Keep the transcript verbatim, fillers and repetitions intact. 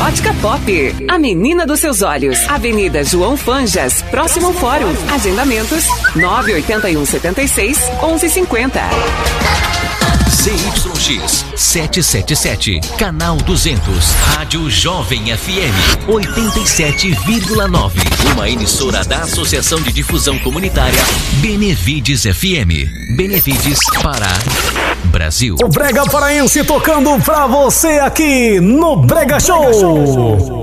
Ótica Pop, a menina dos seus olhos. Avenida João Fanjas, próximo ao Fórum. Agendamentos nove oito um sete seis, onze cinquenta. Z Y X setecentos e setenta e sete, canal duzentos, Rádio Jovem F M oitenta e sete vírgula nove, uma emissora da Associação de Difusão Comunitária Benevides F M. Benevides, Pará, Brasil. O Brega Paraense tocando pra você aqui no Brega Show.